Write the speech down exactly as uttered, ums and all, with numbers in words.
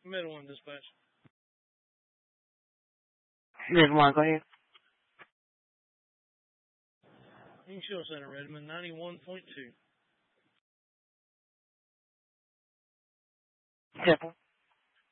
Mid one dispatch. Mid one, go ahead. King Shield Center, Redmond, ninety-one point two. Temple.